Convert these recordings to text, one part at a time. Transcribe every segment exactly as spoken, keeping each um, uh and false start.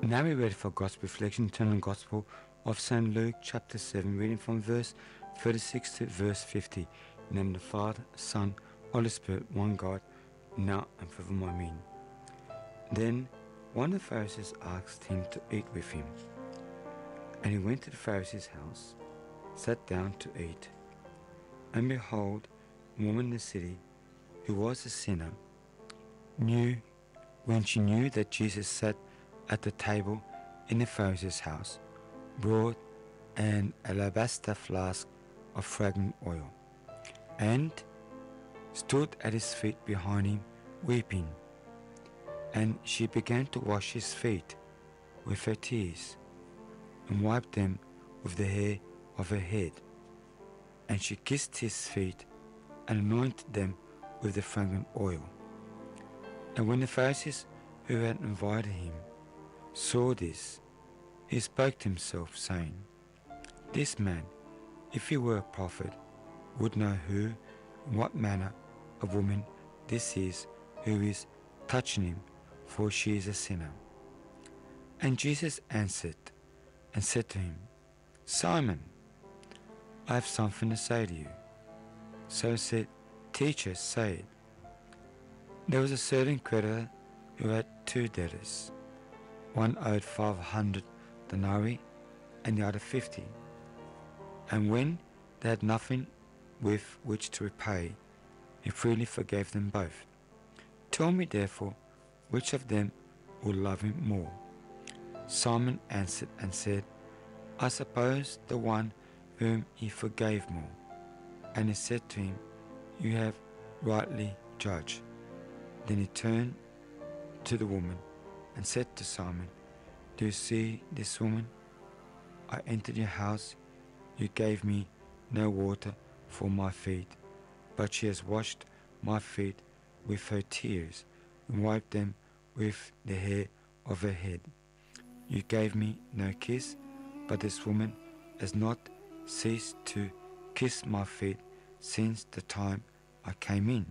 Now we're ready for Gospel reflection, turn on Gospel of Saint Luke chapter seven, reading from verse thirty-six to verse fifty. In the name of the Father, Son, Holy Spirit, one God, now and forevermore. Amen. Then one of the Pharisees asked him to eat with him. And he went to the Pharisee's house, sat down to eat. And behold, a woman in the city, who was a sinner, knew, when she knew that Jesus sat at the table in the Pharisee's house, brought an alabaster flask of fragrant oil, and stood at his feet behind him, weeping. And she began to wash his feet with her tears, and wiped them with the hair of her head. And she kissed his feet, and anointed them with the fragrant oil. And when the Pharisees who had invited him saw this, he spoke to himself, saying, This man, if he were a prophet, would know who and what manner of woman this is who is touching him, for she is a sinner. And Jesus answered and said to him, Simon, I have something to say to you. So he said, Teacher, say it. There was a certain creditor who had two debtors. One owed five hundred denarii and the other fifty. And when they had nothing with which to repay, he freely forgave them both. Tell me therefore, which of them will love him more? Simon answered and said, I suppose the one whom he forgave more. And he said to him, You have rightly judged. Then he turned to the woman and said to Simon, Do you see this woman? I entered your house. You gave me no water for my feet, but she has washed my feet with her tears and wiped them with the hair of her head. You gave me no kiss, but this woman has not ceased to kiss my feet since the time I came in.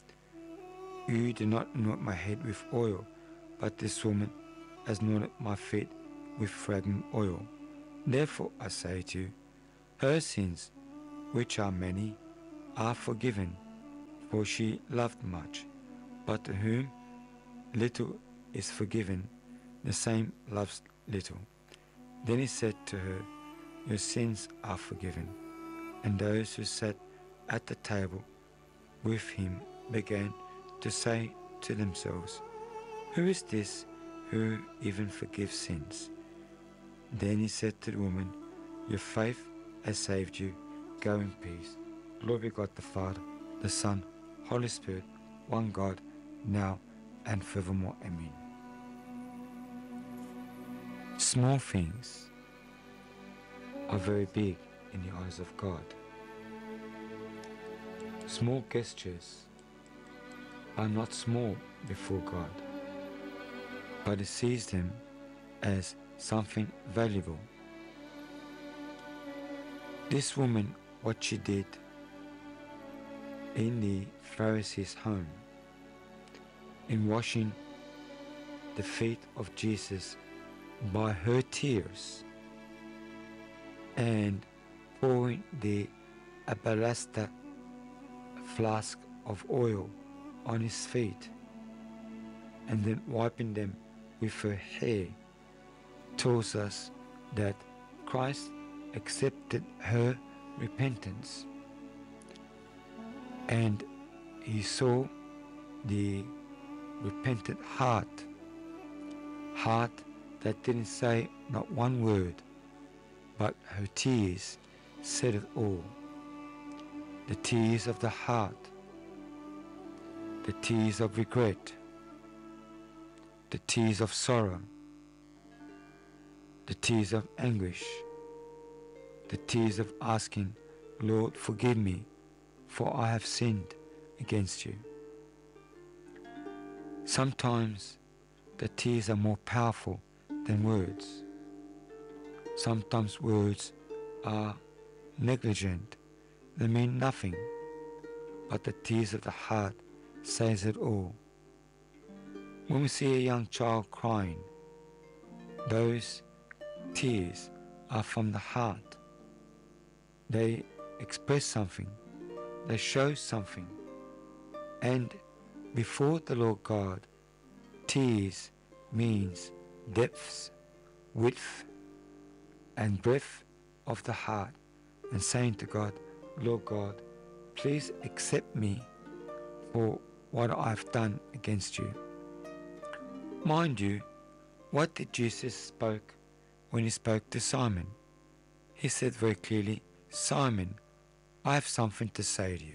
You did not anoint my head with oil, but this woman has anointed my feet with fragrant oil. Therefore I say to you, her sins, which are many, are forgiven, for she loved much. But to whom little is forgiven, the same loves little. Then he said to her, Your sins are forgiven. And those who sat at the table with him began to say to themselves, Who is this who even forgives sins? Then he said to the woman, Your faith has saved you. Go in peace. Glory be God the Father, the Son, Holy Spirit, one God, now and forevermore. Amen. Small things are very big in the eyes of God. Small gestures are not small before God, but He sees them as something valuable. This woman, what she did in the Pharisee's home, in washing the feet of Jesus by her tears and pouring the alabaster flask of oil on his feet and then wiping them with her hair, tells us that Christ accepted her repentance, and He saw the repentant heart, heart that didn't say not one word, but her tears said it all. The tears of the heart, the tears of regret, the tears of sorrow, the tears of anguish, the tears of asking, Lord, forgive me, for I have sinned against you. Sometimes the tears are more powerful than words. Sometimes words are negligent, they mean nothing, but the tears of the heart says it all. When we see a young child crying, Those tears are from the heart. They express something. They show something. And before the Lord God, tears means depths, width, and breadth of the heart, and saying to God, Lord God, please accept me for what I've done against you. Mind you, what did Jesus spoke when he spoke to Simon? He said very clearly, Simon, I have something to say to you.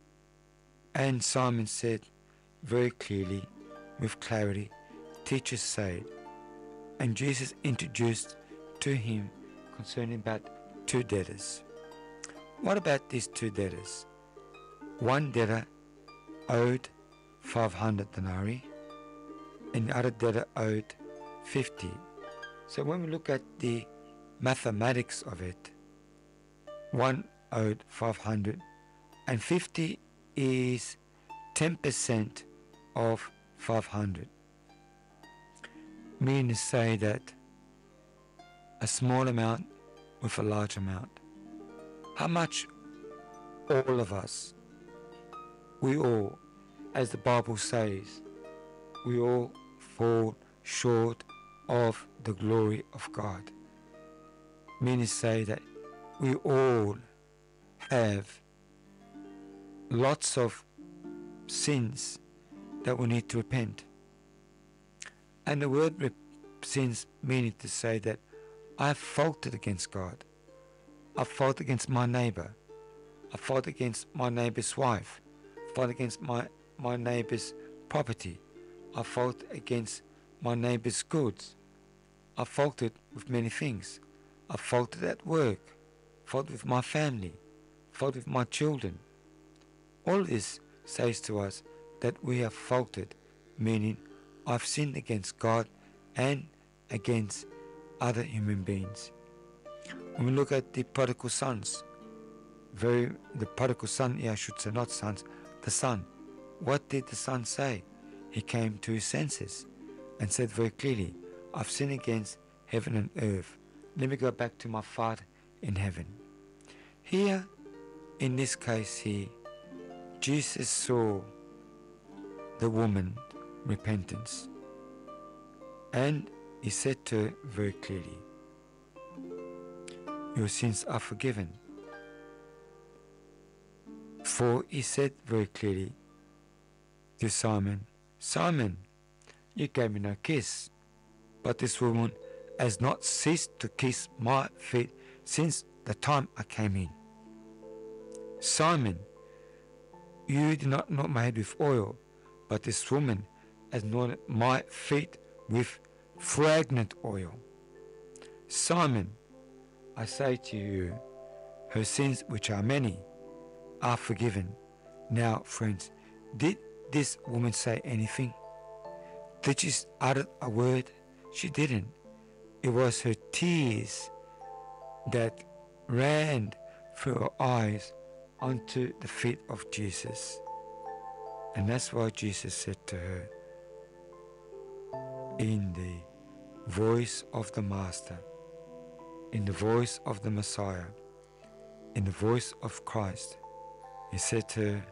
And Simon said very clearly, with clarity, Teacher said. And Jesus introduced to him concerning about two debtors. What about these two debtors? One debtor owed five hundred denarii, and the other debtor owed fifty. So when we look at the mathematics of it, one owed five hundred, and fifty is ten percent of five hundred. Meaning to say that a small amount with a large amount. How much all of us, we all, as the Bible says, we all fall short of the glory of God. Meaning to say that we all have lots of sins that we need to repent. And the word rep- sins meaning to say that I have faulted against God. I've faulted against my neighbor. I've faulted against my neighbor's wife. I've faulted against my, my neighbor's property. I've faulted against my neighbor's goods. I've faulted with many things. I've faulted at work. Faulted with my family. Faulted with my children. All this says to us that we have faulted, meaning I've sinned against God and against other human beings. When we look at the prodigal sons, very the prodigal son, yeah, I should say not sons, the son. What did the son say? He came to his senses and said very clearly, I've sinned against heaven and earth. Let me go back to my Father in heaven. Here, in this case here, Jesus saw the woman repentance, and he said to her very clearly, your sins are forgiven. For he said very clearly to Simon, Simon, you gave me no kiss, but this woman has not ceased to kiss my feet since the time I came in. Simon, you did not anoint my head with oil, but this woman has anointed my feet with fragrant oil. Simon, I say to you, her sins, which are many, are forgiven. Now, friends, did this woman say anything? Did she utter a word? She didn't. It was her tears that ran through her eyes onto the feet of Jesus. And that's why Jesus said to her, in the voice of the Master, in the voice of the Messiah, in the voice of Christ, he said to her,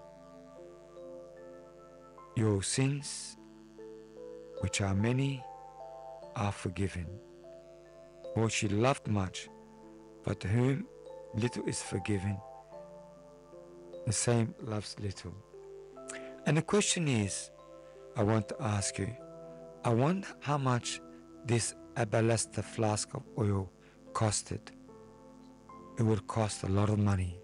your sins, which are many, are forgiven. For she loved much, but to whom little is forgiven, the same loves little. And the question is, I want to ask you, I wonder how much this alabaster flask of oil costed. It would cost a lot of money,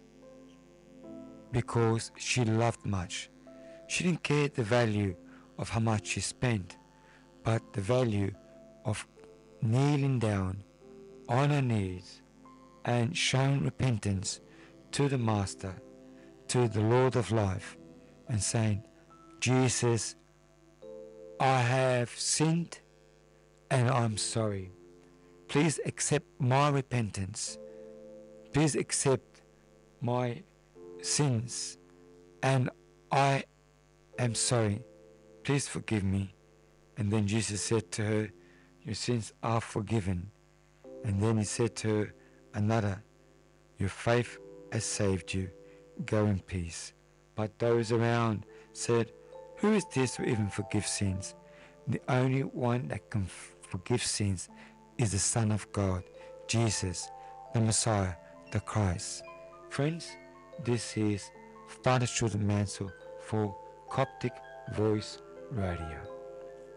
because she loved much. She didn't care the value of how much she spent, but the value of kneeling down on her knees and showing repentance to the Master, to the Lord of life, and saying, Jesus, I have sinned and I'm sorry. Please accept my repentance. Please accept my sins, and I am sorry. Please forgive me. And then Jesus said to her, your sins are forgiven. And then he said to another, your faith has saved you, go in peace. But those around said, who is this who even forgives sins? The only one that can forgive sins is the Son of God, Jesus, the Messiah, the Christ. Friends, this is Father Children Mansell for Coptic Voice Radio.